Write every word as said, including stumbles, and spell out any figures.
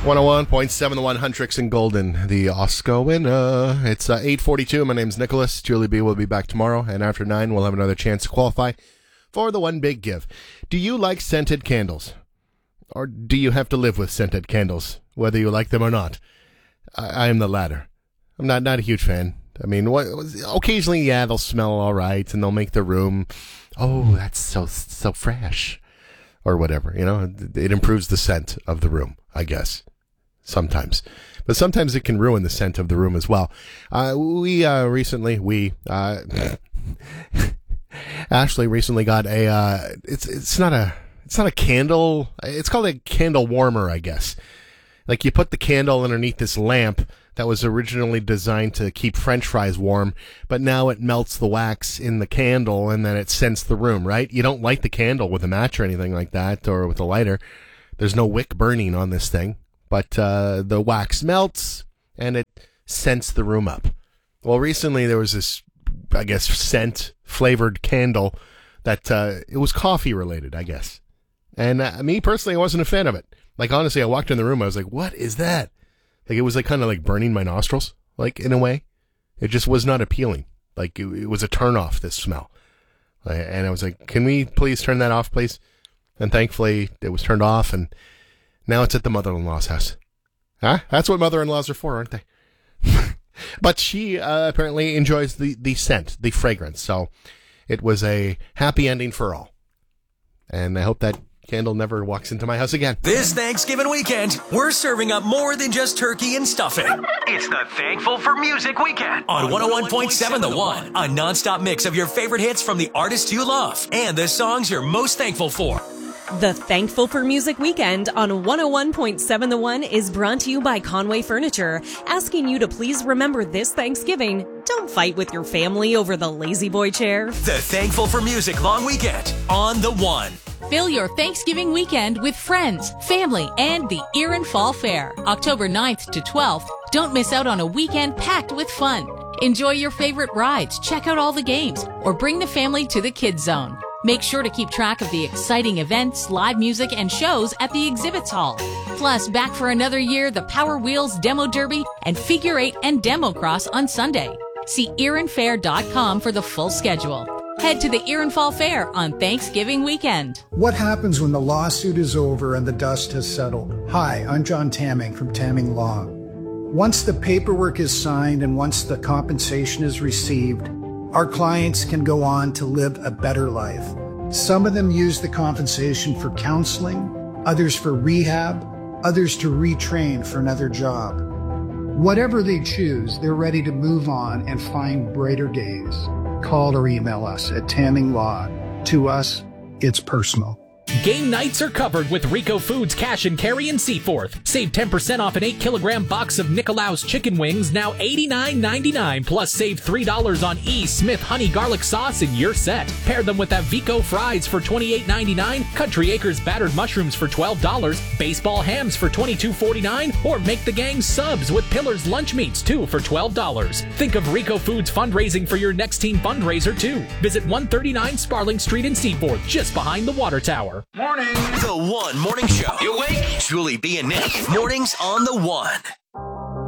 one oh one point seven The One, Huntrix and Golden, the Oscar winner. It's uh, eight forty-two. My name's Nicholas. Julie B will be back tomorrow, and after nine, we'll have another chance to qualify for the One Big Give. Do you like scented candles? Or do you have to live with scented candles, whether you like them or not? I, I am the latter. I'm not, not a huge fan. I mean, what, occasionally, yeah, they'll smell all right, and they'll make the room, oh, that's so so fresh, or whatever. You know, it, it improves the scent of the room, I guess, sometimes. But sometimes it can ruin the scent of the room as well. Uh, we uh, recently, we, uh, Ashley recently got a, uh, it's it's not a, it's not a candle, it's called a candle warmer, I guess. Like you put the candle underneath this lamp that was originally designed to keep French fries warm, but now it melts the wax in the candle and then it scents the room, right? You don't light the candle with a match or anything like that, or with a lighter. There's no wick burning on this thing, but uh, the wax melts and it scents the room up. Well, recently there was this, I guess, scent flavored candle that uh, it was coffee related, I guess. And uh, me personally, I wasn't a fan of it. Like, honestly, I walked in the room, I was like, what is that? Like, it was like kind of like burning my nostrils, like, in a way. It just was not appealing. Like, it, it was a turn off, this smell. And I was like, can we please turn that off, please? And thankfully, it was turned off, and now it's at the mother-in-law's house. Huh? That's what mother-in-laws are for, aren't they? But she uh, apparently enjoys the, the scent, the fragrance. So it was a happy ending for all. And I hope that candle never walks into my house again. This Thanksgiving weekend, we're serving up more than just turkey and stuffing. It's the Thankful for Music weekend on one oh one point seven The One, a nonstop mix of your favorite hits from the artists you love and the songs you're most thankful for. The Thankful for Music weekend on one oh one point seven The One is brought to you by Conway Furniture, asking you to please remember this Thanksgiving, don't fight with your family over the lazy boy chair. The Thankful for Music long weekend on The One. Fill your Thanksgiving weekend with friends, family, and the Erin Fall Fair, October ninth to twelfth. Don't miss out on a weekend packed with fun. Enjoy your favorite rides, check out all the games, or bring the family to the Kids Zone. Make sure to keep track of the exciting events, live music, and shows at the exhibits hall. Plus, back for another year, the Power Wheels Demo Derby and Figure Eight and Demo Cross on Sunday. See erin fair dot com for the full schedule. Head to the Erin Fall Fair on Thanksgiving weekend. What happens when the lawsuit is over and the dust has settled? Hi, I'm John Tamming from Tamming Law. Once the paperwork is signed and once the compensation is received, our clients can go on to live a better life. Some of them use the compensation for counseling, others for rehab, others to retrain for another job. Whatever they choose, they're ready to move on and find brighter days. Call or email us at Tamming Law. To us, it's personal. Game nights are covered with Rico Foods Cash and Carry in Seaforth. Save ten percent off an eight kilogram box of Nicolaus chicken wings, now eighty-nine ninety-nine. Plus save three dollars on E. Smith honey garlic sauce and you're set. Pair them with that Vico fries for twenty-eight ninety-nine, Country Acres battered mushrooms for twelve dollars, baseball hams for twenty-two forty-nine, or make the gang subs with Pillar's lunch meats too for twelve dollars. Think of Rico Foods fundraising for your next team fundraiser too. Visit one thirty-nine Sparling Street in Seaforth, just behind the water tower. Morning. The One Morning Show. You awake? Julie B and Nick. Mornings on The One.